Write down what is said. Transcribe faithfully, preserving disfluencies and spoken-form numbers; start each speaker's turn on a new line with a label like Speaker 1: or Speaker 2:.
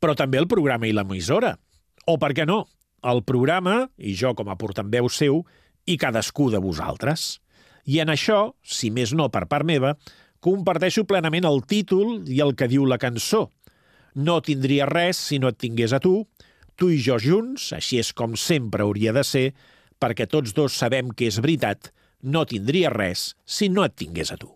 Speaker 1: però també el programa i l'emissora. O, per què no, el programa, i jo com a portaveu seu, i cadascú de vosaltres. I en això, si més no per part meva, comparteixo plenament el títol i el que diu la cançó. No tindria res si no et tingués a tu, tu i jo junts, així és com sempre hauria de ser, perquè tots dos sabem que és veritat, no tindria res si no et tingués a tu.